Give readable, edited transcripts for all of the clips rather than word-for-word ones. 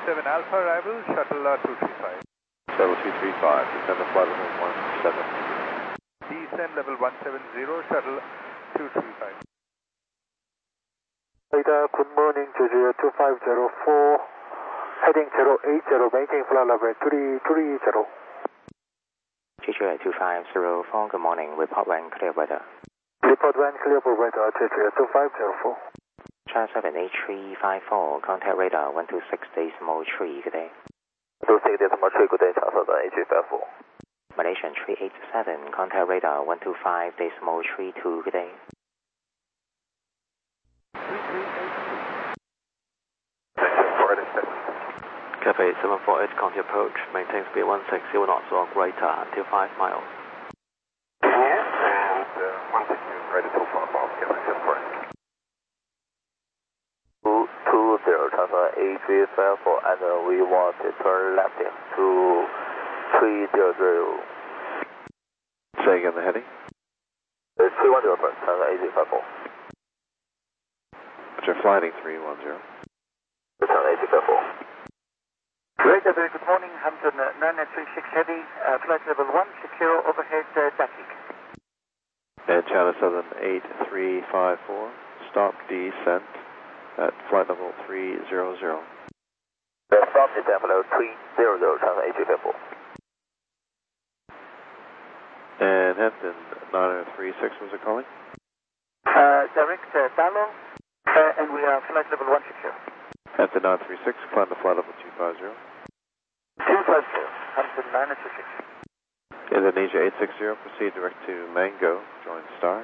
07 Alpha arrival, shuttle 235. Shuttle 235, descend to flight level 17. Descend level 170, shuttle 235. Radar, good morning, Jeju 2504, heading 080, maintain flight level 330. Jeju 2504, good morning, report when clear weather. Report when clear for weather, Jeju 2504. China 78354, contact radar 126.3, good day. 126.3, good day, China 78354. Malaysian 387, contact radar 125.32, good day. Cafe 748, contact approach, maintain speed 160 knots or greater until 5 miles. Yeah, and 160 ready to fly off, Cafe 748. 220, China 8354, and we want to turn left to 300. Say again the heading? 310 first, China 8354. Roger, flying 310. China 8354. Radar, very good morning, Hampton 936 heavy, flight level 160, overhead traffic. And China 78354, stop descent at flight level 300. Stop descent level 300, China 8354. And Hampton 936 was it calling? Direct dialogue, and we are flight level 160. Hampton 936, climb to flight level 250. 250, Hampton 936. Indonesia 860, proceed direct to Mango, join Star.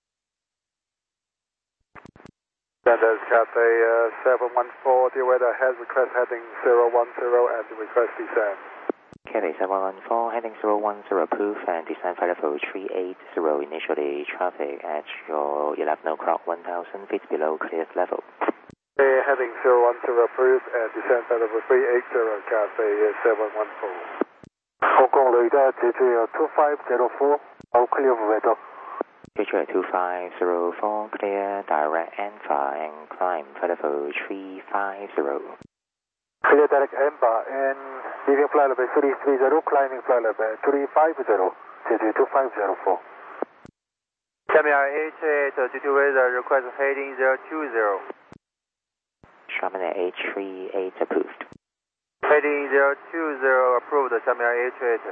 Sanders Cafe 714, the weather has request heading 010 and request descent. Cathay 714, heading 010, approved and descend flight level 380, initially traffic at your 11 o'clock, 1000 feet below cleared level. Heading 010 approved and descend flight level 380, Cafe 714. Hong Kong radar, Jeju 2504, all clear for weather. Jeju 2504, clear, direct Alpha and climb flight level 350. Clear direct Alpha and leaving flight level 330, climbing flight level 350, Jeju 2504. Xiamen 828, Jeju weather, request heading 020. Xiamen 838 approved. Heading 020 approved, Xiamen 828.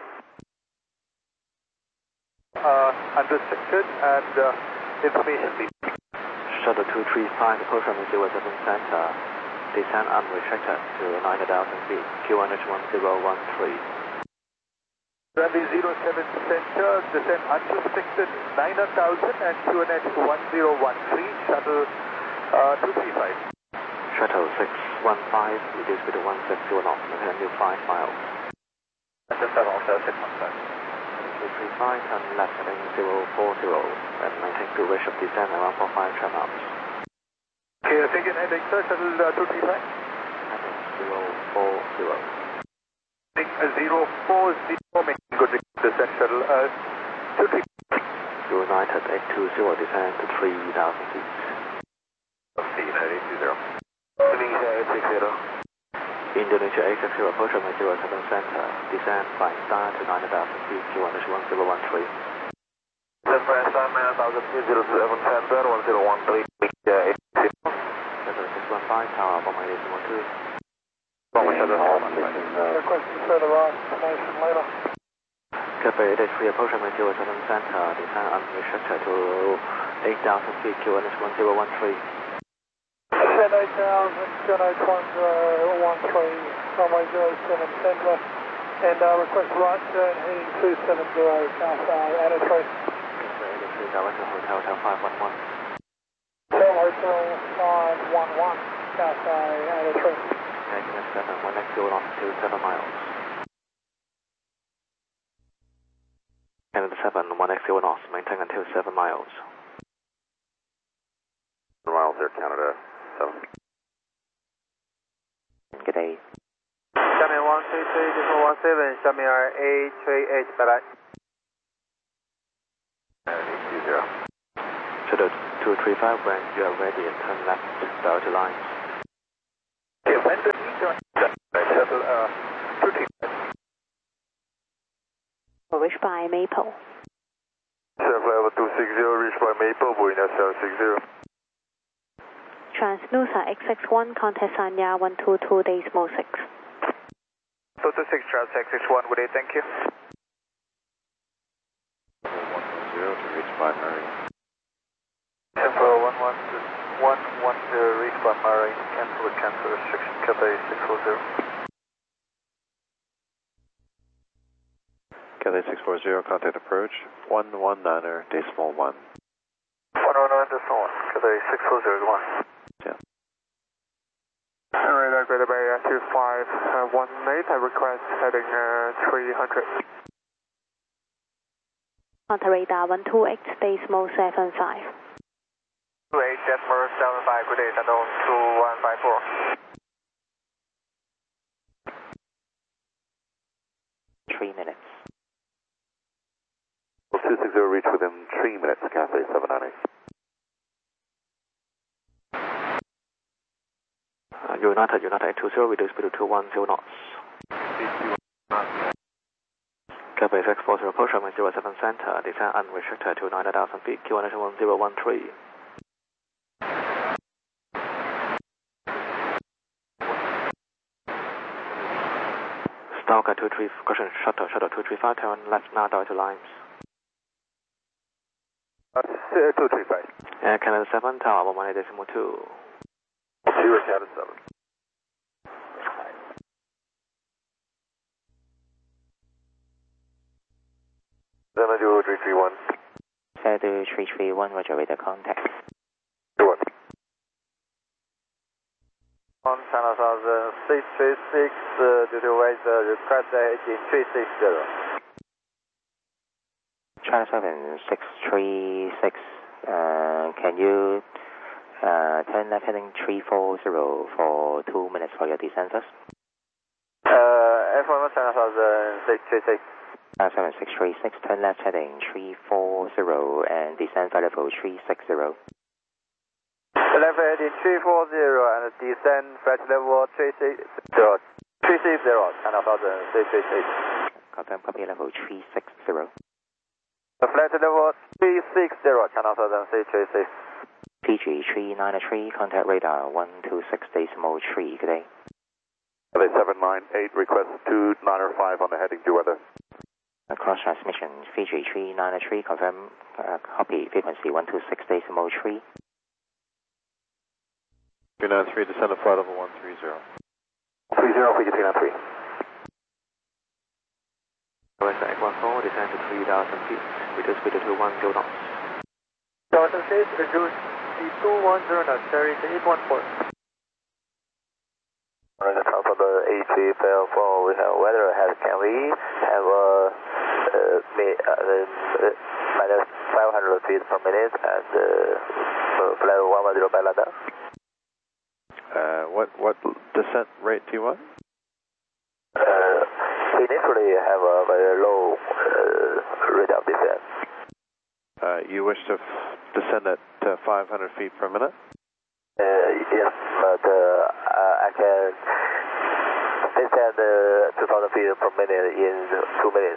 Unrestricted and information please. Shuttle 235, approach from the 07 center, descend unrestricted to 9,000 feet, QNH1013. Runway 07 center, descend unrestricted 9,000 and QNH 1013, shuttle 235. Shuttle 615, reduce speed to 160 knots, maintain until 5 miles. Just also 615. 235, turn left heading 040, and maintain good ratio of descent around 45 knots. Okay, take an heading, sir, shuttle 235. Heading 040. Heading 040, making good descent, shuttle 235. United 820, descend to 3,000 feet. United 820. Indonesia 860. Indonesia 860, approach from the 07 center, descend flying star to 9,000 feet, QNH1013. Left flying star 9,000 feet, 07 center, 1013, 860. Shuttle 615, tower, Bomber 812. Bomber shuttle home. Requesting further on, information later. Cafe 883, approach from the 07 center, descend unrestricted to 8,000 feet, QNH1013. 10 8000, QNH 1013, runway 07 center, and request right turn heading 270, Cathay 883. Cafe 883, direct to Hotel 511. Hotel 511, Cathay 883. Taking a 7, one next to on to 7 miles. Canada 7, one next to knots, maintain until 7 miles. 7 miles there, Canada 7. Good day. Xiamen 133, 17, Xiamen 838, bye-bye. 820. Shuttle 235, when you are ready, turn left, direct lines. Okay, when the by Maple. Flight level 260, reach by Maple, Buena 760. Transnusa X61, contact Sanya 122.6. 226 Trans X61, good day, thank you. 110 to reach by Marine. 110, reach by Marine, cancel restriction, Cathay 640. Cathay 640, contact approach 119.1. 119.1, Cathay 640, Yeah. Radar Greater Bay 2518, I request heading 300. Contact radar 128.75. 28.75, good day, Tadong 2154. minutes. 260 reach within 3 minutes, Cathay 798. United 20, reduce speed to 210 knots. Cathay 640, approach runway 07 center, descend unrestricted to 9,000 feet, Q11013. Stalker 23, caution, shuttle 235, turn left now to lines. 235. Air Canada 7, tower 18.2. 0 Canada 7. Then 331. 331, roger, radar contact. 21. On China Southern 636, due to wait, request heading 360. China 7 636, can you turn left heading 340 for 2 minutes for your descent first? F1 China Southern 636. China 7 636, turn left heading 340 and descend flight level 360. Left heading 340 and descend flight level 360. 360, China Southern 636. Confirm copy level 360. Flight level 360, China Southern 636. PG 393, contact radar 126.3, good day. Cathay 798, request 295 on the heading due weather. Cross transmission, Fiji 393, confirm copy frequency 126.3. 393, descend to flight level 130. 30, Fiji 393. Western X14, descend to 3,000 feet, reduce speed to 210 knots. Delta 6, reduce speed 210 knots, carry to 814. Alright, that's for the ATPL4, we have weather ahead. Can we have minus 500 feet per minute and flight 110 by London? What descent rate do you want? Initially have a very low rate of descent. You wish to descend at 500 feet per minute? Yes, but I can descend 2,000 feet per minute in 2 minutes.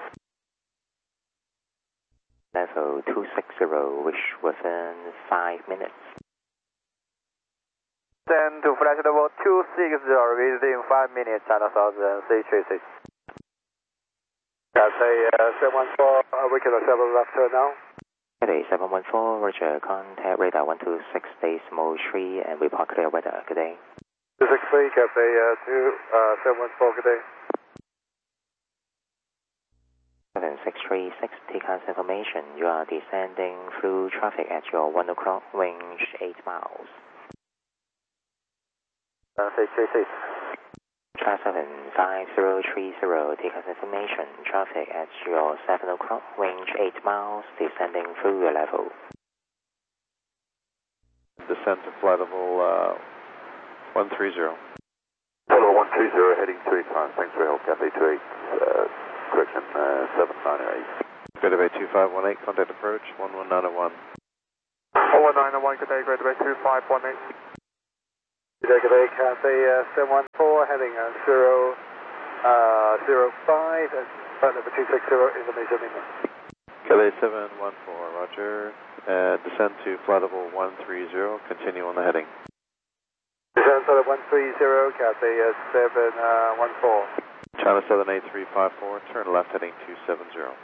Level 260, wish within 5 minutes. Then to flight level 260 within 5 minutes, China Southern 636. Cathay 714, we can accept left turn now. Cathay 714, roger, contact radar 126.3 and report clear weather, good day. 263, Cathay 714, good day. 7636, take us information. You are descending through traffic at your 1 o'clock, range 8 miles. 636. China 75030, take us information. Traffic at your 7 o'clock, range 8 miles, descending through your level. Descend to flight level 130. Level 130, heading 285. Thanks for your help, Cathay 28, correction 798. Greater Bay 2518, contact approach 11901. 11901, good day, Greater Bay 2518. Good day, Cathay 714, heading 005, Flight level 260, information Lima. Cathay 714, roger. Descend to flight level 130, continue on the heading. Descend flight level 130, Cathay 714. China 78354, turn left heading 270.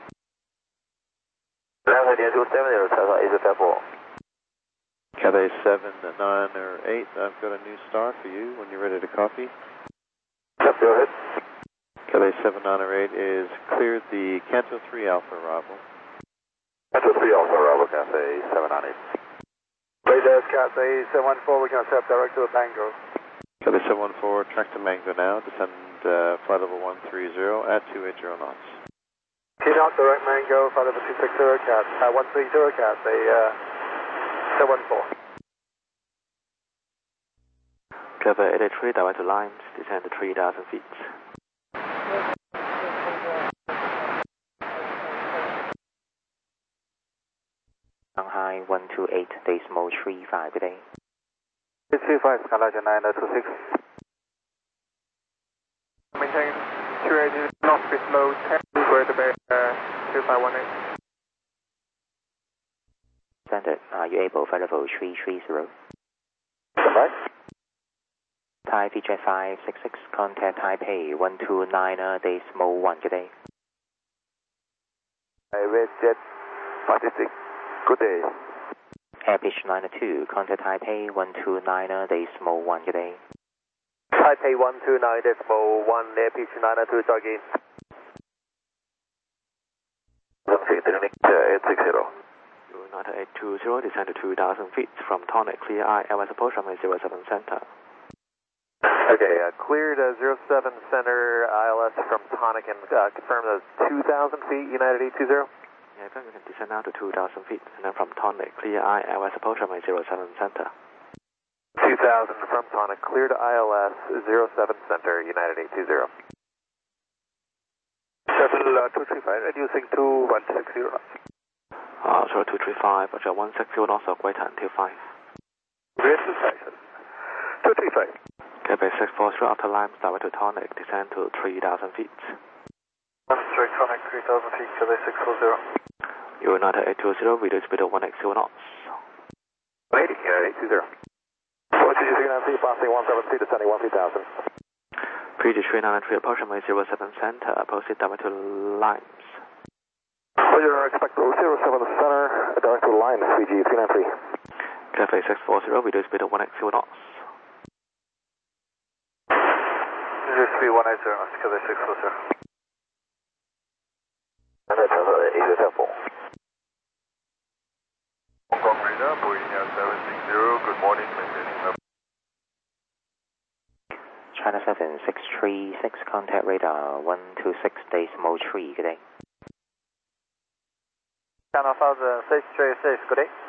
Left heading 270, China 8354. Cathay 798, I've got a new star for you when you're ready to copy. Yep, go ahead. Cathay 7908 is cleared the Canto 3 Alpha Bravo. Canto 3 Alpha Bravo, Cathay 798. Radar Cathay 714, we're going to set direct to the Mango. Cathay 714, track to Mango now, descend flight level 130 at 280 knots. T-Knock direct Mango, flight level 260, Cat, 130, Cathay 714. Cathay 83, direct to Limes, descend to 3,000 feet. Shanghai 128.35, good day. 635, Skyline 926. Maintain 280 knots below 10, square to bay 2518. Standard, are you able flight level 330? Right. Thai VJ 566, contact Taipei 129.1, good day. Red Jet 56, good day. Air Pitch 92, contact Taipei 129.1, good day. Taipei 129.1, Air Pitch 992, jogging. 860. United 820, descend to 2,000 feet from Tonic, clear ILS approach from 07 center. Okay, cleared 07 center ILS from Tonic and confirm those 2,000 feet, United 820. Yeah, then you can descend now to 2,000 feet, and then from Tonic, clear ILS approach from 07 center. 2,000 from Tonic, cleared ILS 07 center, United 820. 7235, reducing to 160 knots. 235, Roger 160 knots, greater until 5. Great succession. 235. Cathay 640 after Limes, direct to Tonic, descend to 3,000 feet. Straight Tonic 3,000 feet, Cathay 640. United 820, reduce speed of 180 knots. 180, United 820. 4GG 393, passing 173, descending 13,000. PG 393, approach from 07 center, proceed direct to Limes. Roger, expect 07 center, direct to Limes, PG 393. Cathay 640, reduce speed of 180 knots. 180 knots, Cathay 640. And that's 804. Hong Kong radar, Boeing 760, good morning, maintaining level. China 7636, contact radar 126.3, good day. China 7636, good day.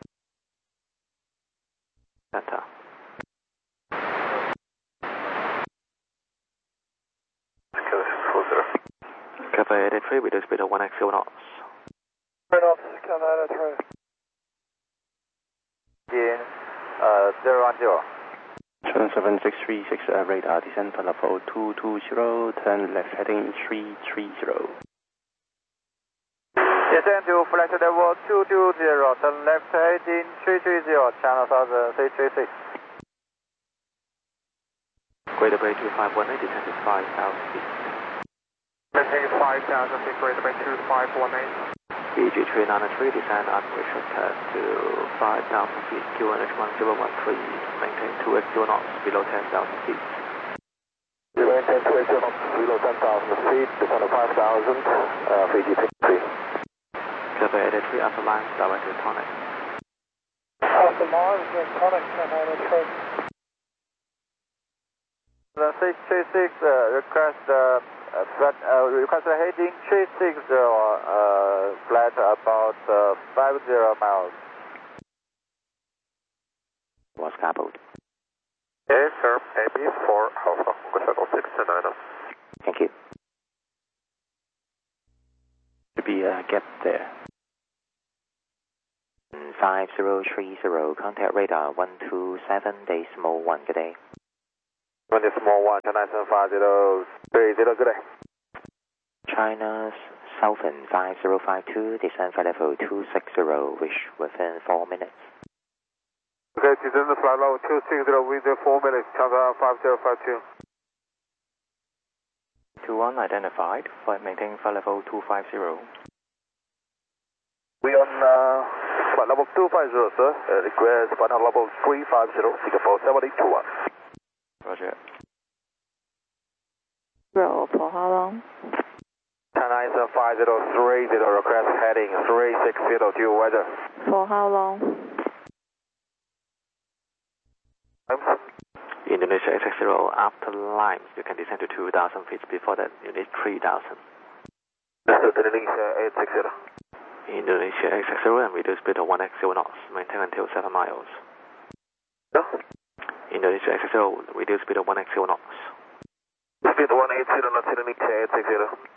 Center. Cathay 83, reduce speed of 180 knots. Right off, Cathay 83. In 010. China 7636, radar descend for level 220, turn left heading 330. Descend to flight level 220, turn left heading 330, China 7636. Greater Bay 2518, descend to 5,000 feet. Maintain 5,000 feet, Greater Bay 2518. PG 393, descend unrestricted to 5,000 feet, QNH 1013, maintain 280 knots below 10,000 feet. You maintain 280 knots below 10,000 feet, descend to 5,000, PG 3. Cathay 83, after Limes, direct to Tonic. After Limes, Tonic, Cathay 83. The 636 request heading 360, flight about 50 miles. Was coupled. Yes, sir. AB 4 Alpha, Shuttle 629. Thank you. Should be a gap there. 5030, contact radar 127.1, good day. 1 Chennai 75030, good day. China Southern 5052, descend flight level 260, reach within 4 minutes. Okay, descend the flight level 260 within 4 minutes, Chang'an 5052. 21 identified, flight maintain flight level 250. We on flight level 250, sir. Request flight level 350, Singapore 7821. Roger. Roll for how long? China 5030, request heading 360 due weather. For how long? Indonesia 860, after Limes, you can descend to 2,000 feet. Before that, you need 3,000. Indonesia 860. Indonesia 860 and reduce speed to 1x0 knots. Maintain until 7 miles. No? Indonesia 860, reduce speed to 1x0 knots. Speed 180 knots, Indonesia 860.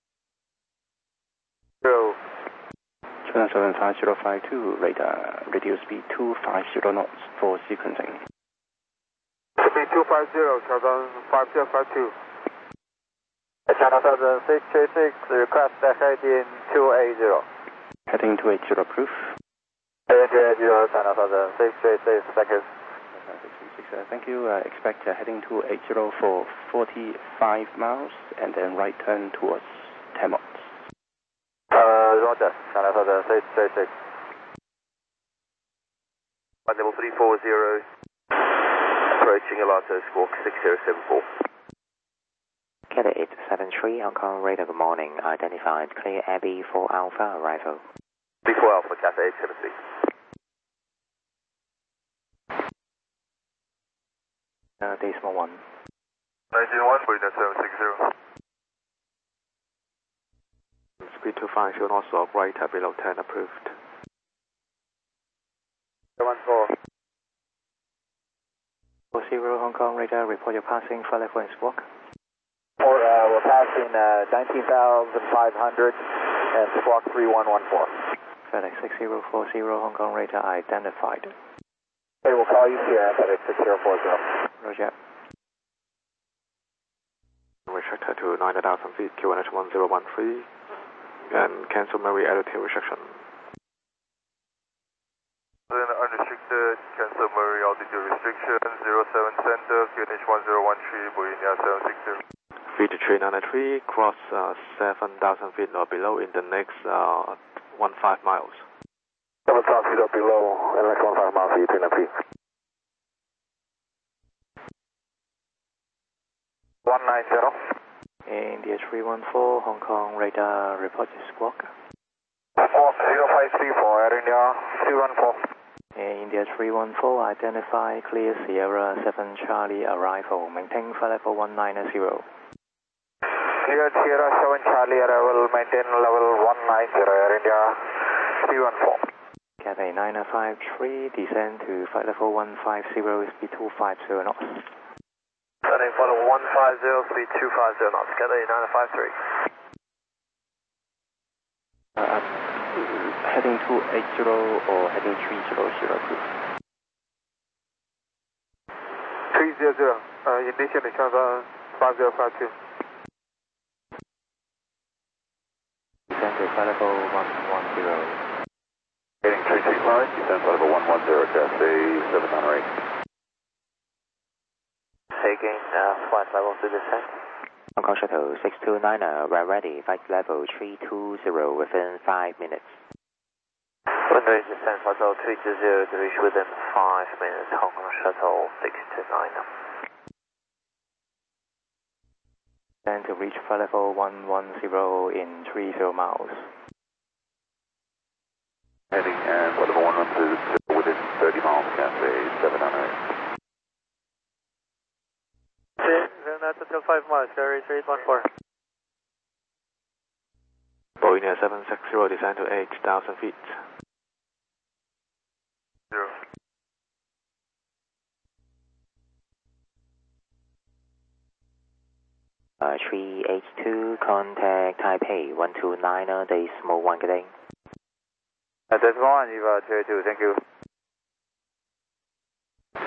0. China 75052, radar, reduce speed 250 knots for sequencing. Speed 250, Chang'an 5052. China 7636, request heading 280. Heading 280 approved. Heading 280, China 7636, thank you. Thank you. Expect heading 280 for 45 miles and then right turn towards Temot. Roger, China 7636. Flight level 340, approaching Alato Squawk 6074. Cathay 873, Hong Kong radar, good morning. Identified, clear Abbey 4 Alpha, arrival. 34 Alpha, Cathay 870. Decimal 1. 19-1, Marina 760. Speed 250 knots or greater below 10 approved. 14. 40 Hong Kong radar, report your passing flight level and squawk. We're passing 19,500 and squawk 3114. FedEx 6040 Hong Kong radar identified. Okay, we'll call you here at FedEx 6040. Roger. Restricted to 9,000 feet, QNH 1013, and cancel Mary altitude restriction. Then unrestricted, cancel Murray altitude restriction, 07 center, QNH 1013, Marina 760. Feet 393, cross 7,000 feet or below in the next 15 miles. 7,000 feet or below, and next 15 miles, ET&P. 190. India 314, Hong Kong radar, report your squawk. 0534, Air India 314. India 314, identify, clear Sierra 7 Charlie arrival, maintain flight level 190. Clear Sierra 7 Charlie arrival, maintain level 190, Air India 314. Cathay 953, descend to flight level 150, speed 250 knots. Heading for 150, speed 250 knots, Cathay 953. Heading 280 or heading 300 approved. 300, initially Chang'an 5052. Descend to flight level 110. Heading 335, descend flight level 110, Cathay 798. Taking flight level to descent. Hong Kong Shuttle 629, we're ready, flight level 320 within 5 minutes. Window descent flight level 320 to reach within 5 minutes, Hong Kong Shuttle 629. Then to reach flight level 110 in 30 miles. Heading and flight level 110 within 30 miles, Cathay 798. That's until 5 miles, carry 3814. Boeing 760, descend to 8,000 feet. 0. Uh, 382, contact Taipei 129, decimal 1 getting. Decimal 1, Eva 282, thank you.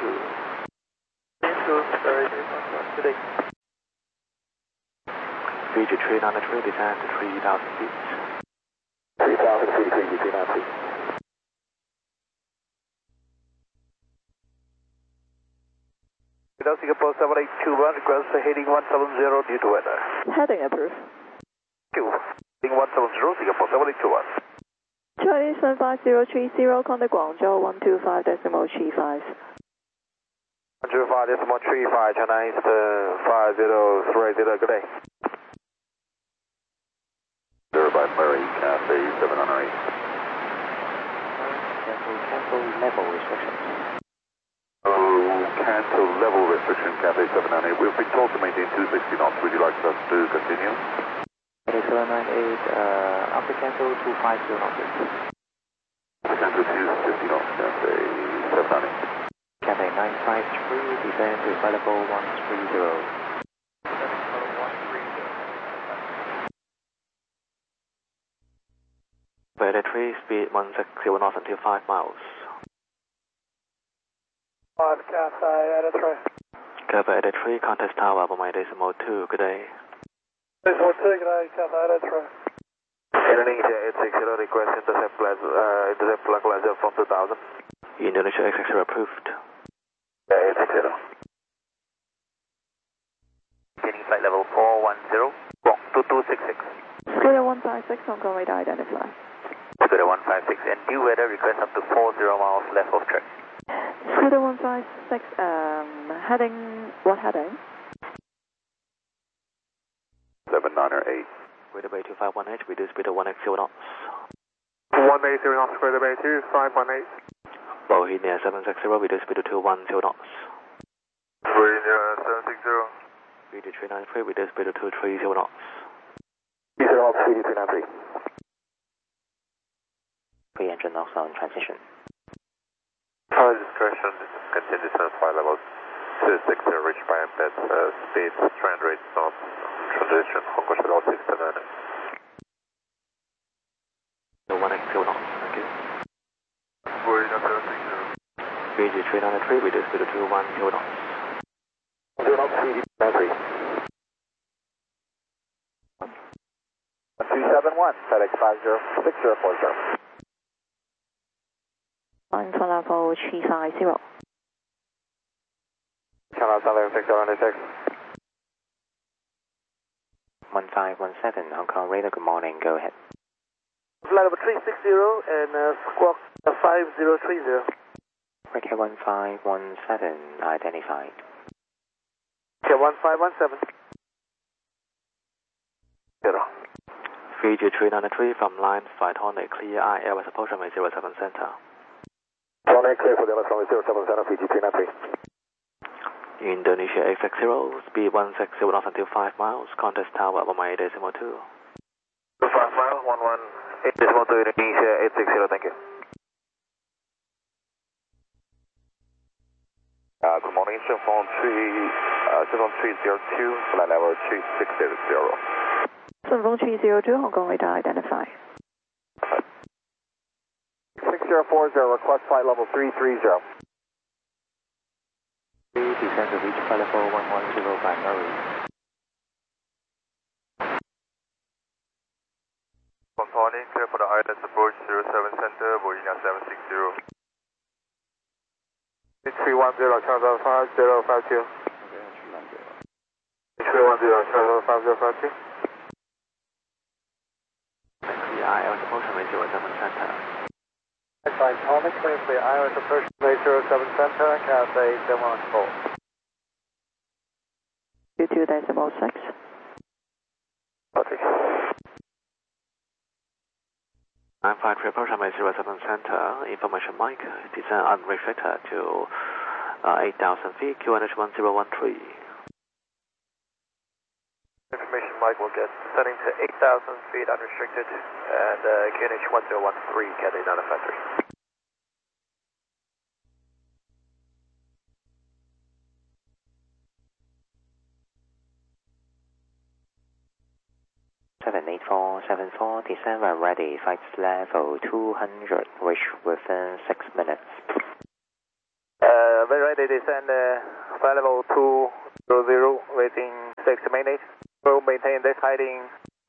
2. Sorry, good day. VG393, descend to 3,000 feet. 3,000 feet, VG393. Singapore 7821, request heading 170 due to weather. Heading approved. Heading 170, Singapore 7821. Chinese 15030, contact Guangzhou 125.35. 125.35, Chinese 5030, good day. By Murray, Cafe 798. Cancel level restrictions. Cancel level restriction, Cafe 798. We've been told to maintain 260 knots. Would you like us to continue? Cafe 798, after cancel 250 knots. Cancel 250 knots, Cafe 798. Cafe 953, descend to flight level 130. Vector 3, speed 160 knots until 5 miles. Cafe 83. Cafe 83, contest tower, Bomai Decimal 2, good day. Decimal 2, good day, Cafe 83. Indonesia 860, request intercept laser from 2000. Indonesia 860 approved. 860. Getting flight level 410, Guang 2266. Scooter 156, Hong Kong radar identify. Scooter 156, and due weather, request up to 40 miles left of track. Scooter 156, heading, what heading? 7908. Greater Bay 251H, reduce speed to 180 knots. 180 knots, Greater Bay 251H. Bohemia 760, reduce speed to 210 knots. Bohemia 760. VG393, reduce speed to 230 knots. 30 knots, VG393. Pre-engine knocks on transition. Pilot discretion, continue descent flight level 260, reach by embed, speed, strand rate, knots, transition, Hong Kong Shuttle 679. 180 knots, thank you. Bohemia 760. VG393, reduce speed to 210 knots. 0 knots, VG393. 1271, FedEx 506040. Flying for level 350. Channel 76096. 1517, Hong Kong radar, good morning, go ahead. Flight level 360 and squawk 5030. Red 1517, identified. Okay, 1517. 0. VG393 from line flight Hornet, clear IL with approach runway 07 center. Hornet clear for the LS runway 07 center, VG393. Indonesia 860, speed 160 knots until 5 miles, contest tower, Bomai Decimal 2. 5 miles, 118 Decimal 2, Indonesia 860, thank you. Good morning, Chevron 302, flight level 3600. 74302, Hong Kong radar identify. 6040, request flight level 330. Descend to reach flight level 110 by Murray. Company, clear for the ILS approach 07 center, Bohemia 760. 310, Channel 5052. 310, Channel 5052. IL approach runway 07 center. Flight Hornet clear for the ILS approach runway 07 center, Cafe 714. 22.6. Okay. 953 approach runway 07 center, information mic, descend unrestricted to 8,000 feet, QNH 1013. Information mic will get setting to 8,000 feet unrestricted and QNH 1013, Cathay 953. Descend when ready, flight level 200, reach within 6 minutes. Very ready, descend flight level 200, waiting maintain. We'll maintain this heading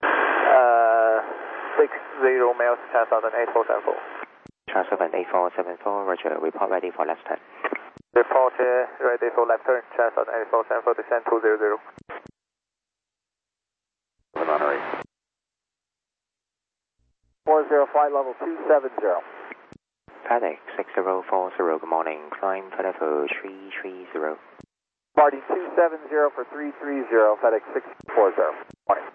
60 miles, China 8474. China 8474, Roger. Report ready for left turn. Report ready for left turn, China 8474, descend 200. 40 flight level 270. Paddock 6040, good morning. Climb flight level 330. Party 270 for 330, FedEx 640. Morning.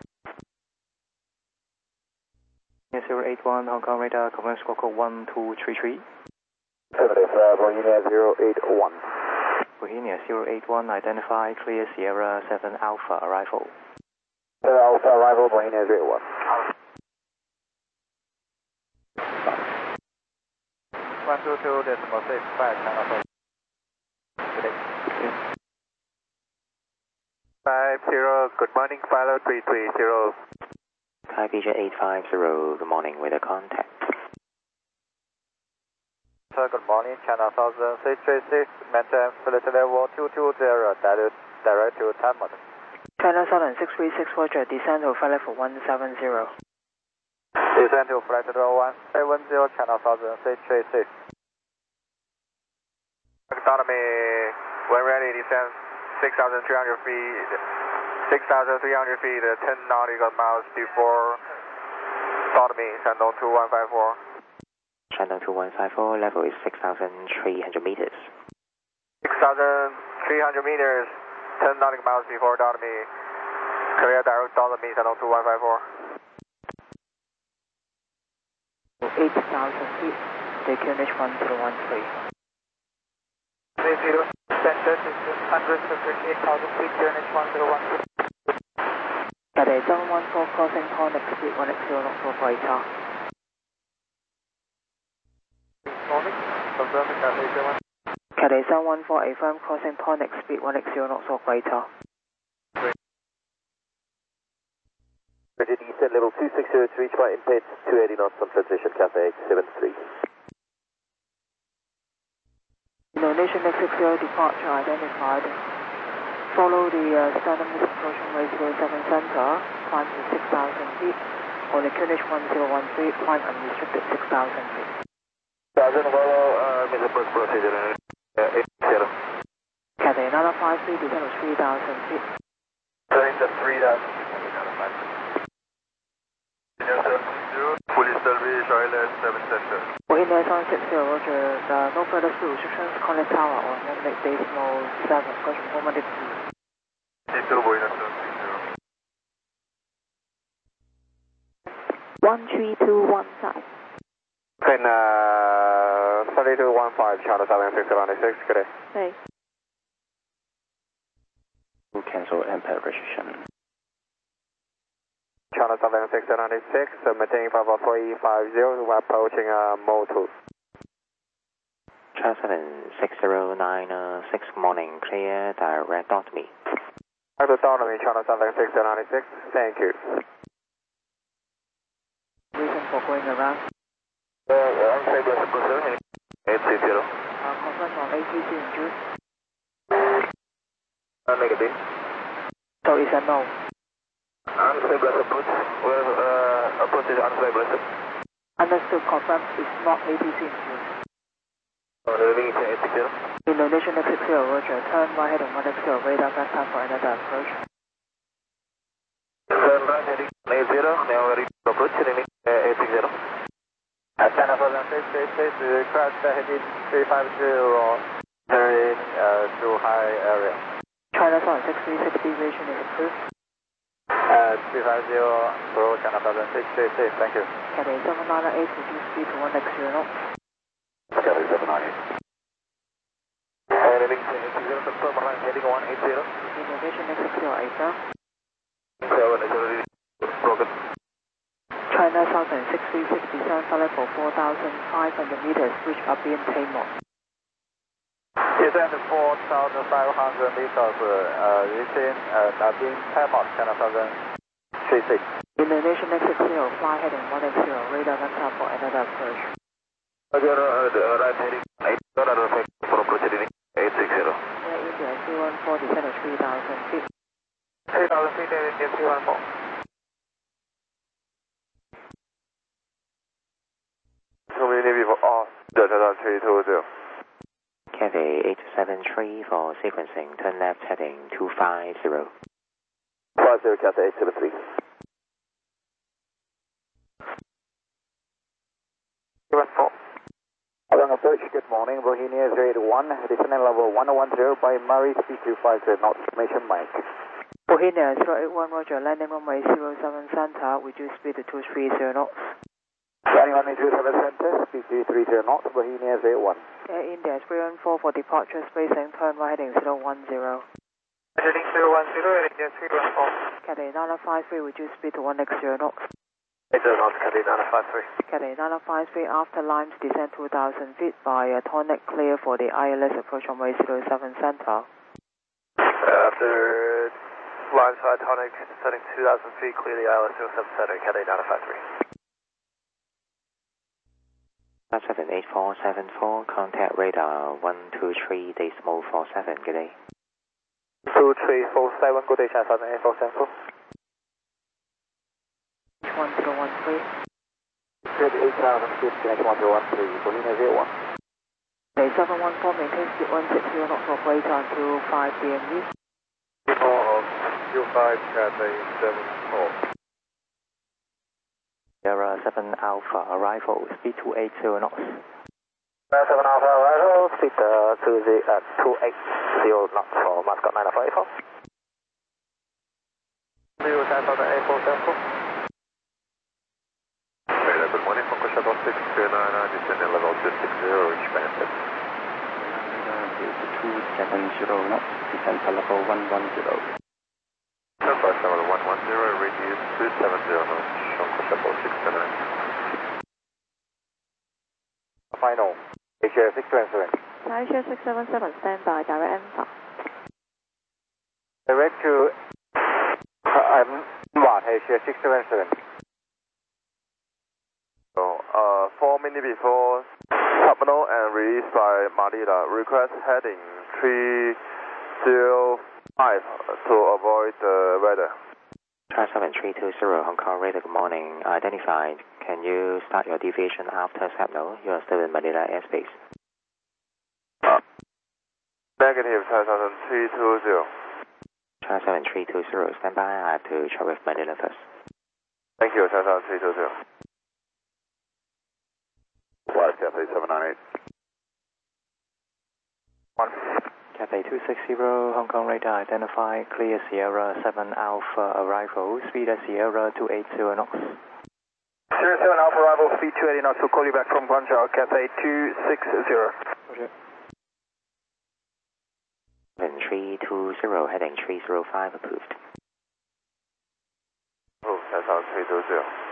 081, Hong Kong radar, command squawk code 1233. Bohemia 081. Bohemia 081, identify, clear Sierra 7 Alpha, arrival. Alpha arrival, Bohemia 081. 122.65, China 50, good morning, pilot 330. Thai BJ 850, good morning, with a contact. Sir, good morning, China 636, maintain flight level 220, direct to Taiwan. China 636, Roger, descend to flight level 170. Descend to flight level 170, China 636. Economy, when ready, descend 6,300 feet, 6,300 feet, 10 nautical miles before Economy, Shandong 2154. Shandong 2154, level is 6,300 meters. 6,300 meters, 10 nautical miles before Economy. Clear direct Economy, Shandong 2154. 8,000 feet, the QNH 1013. 30, center distance 158,000 feet, QNH 1013. Cathay 714, crossing Hornet, speed 180 knots for greater. Morning, confirm Cathay 7. Cathay 714, affirm, crossing Hornet, speed 180 knots for greater. Roger, descent level 260 to reach flight impedance 280 knots on transition, Cathay 73. Indonesian X60 departure identified. Follow the standard approaching way 07 center, climb to 6,000 feet, or the QNH 1013, climb unrestricted 6,000 feet. 1,000, Mr. First Procedure, 80. Cathay 953, descend to 3,000 feet. Turning to 3,000. Police Service, Oilers, 7 Center. Bohemia 760, Roger. No further speed restrictions, contact tower on Monday Decimal 7, question formative 2. Detail Bohemia 760. 13215. Then 3215, China 75096, good day. Hey. Cancel MPAD registration. China 76096, maintaining 54350, we're approaching Motu. China 76096, morning, clear, direct dot me. Autonomy, China 76096, thank you. Reason for going around? Unstable position, 830. Confirm on ATC in June. Negative. So it's a no. Unstable approach, approach is unstable. Understood, confirm it's not ATC in June. Leaving 860. Indonesian X60, Roger. Turn right heading 160, radar back time for another approach. Turn right heading 80, now ready to approach, leaving 860. China 766, crash heading 350, turning to high area. China 760 deviation is approved. 350, Pro China 766, thank you. Cathay 798, reduce speed to 160 knots. Cathay 798. Leaving 860, confirm right heading 180. Indonesian X60, affirm. 7 is already broken. China 766, descend flight level 4,500 meters, reach Abian Tamor. Descend 4,500 meters, reaching Abian Tamor, China 766. Indonesian X60, fly heading 180, radar back time for another approach. Roger, right heading 80, for approach heading 860. Air India 314, descend to 3,000 feet. 3,000 feet, India 314. Community before Delta 320. Cathay 873 for sequencing, turn left heading 250. 50 Cathay 873. Long approach, good morning, Bohemia 081, descending level 1010 by Murray, speed 250 knots, information mic. Bohemia 081, Roger, landing runway 07 center, reduce speed to 230 knots. Landing runway 07 center, speed 230 knots, Bohemia 081. Air India 314 for departure, spacing, turn right heading 010. Heading 010, India 314. Cathay 953, reduce speed to 1x0 knots. 80 knots, Cathay 953. Cathay 953, after Limes, descend 2,000 feet by tonic clear for the ILS approach runway 07 center. After line side tonic, descending 2,000 feet, clear the ILS 07 center, Cathay 953. 78474, contact radar 123.47, good day. 2347, good day, China 847. 1013. Good 8,000 feet, connection 1013, Bohemia 01. Cathay 714, maintain speed 160 knots operator until 5 DMU. 25 Cathay 74. Sierra 7 Alpha, arrival, speed 280 knots. 7 Alpha arrival, speed 280 knots for Mascot 984. 0,847. Good morning, Funko Shuttle 629, descending level 260, reach Bandit. 270 knots, descent to level 110. Sunrise level 110, reduce 270 knots, Funko Shuttle 629. Final, Asia 627. Asia 677, stand by, direct Alpha. Direct to Asia 677. So, 4 minutes before terminal and released by Manila. Request heading 305 to avoid the weather. Try 7320, Hong Kong radar, good morning. Identified. Can you start your deviation after signal? You are still in Manila airspace. Negative, 320. Try 7320, stand by. I have to check with Manila first. Thank you, 320. Flight Cathay 798. Cathay 260, Hong Kong radar, identify, clear Sierra 7 Alpha, arrival, speed at Sierra 280 knots. 07 Alpha arrival, speed 280 knots, we'll call you back from Guangzhou, Cathay 260. Roger. 7320, heading 305, approved. Oh, 320.